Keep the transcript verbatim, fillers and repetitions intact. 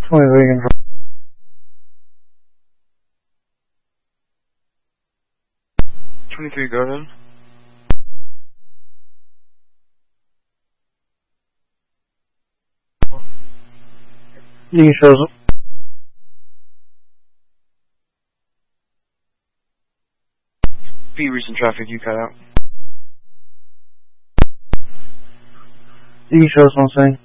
twenty-three control. twenty-three, go ahead. You can show some. Be recent traffic, you cut out. You can show us on scene.